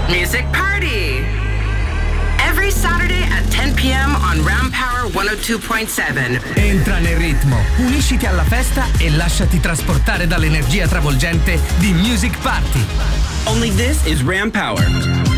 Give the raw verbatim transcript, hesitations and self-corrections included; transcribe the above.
Music Party! Every Saturday at ten p.m. on Ram Power one oh two point seven. Entra nel ritmo, unisciti alla festa e lasciati trasportare dall'energia travolgente di Music Party. Only this is Ram Power.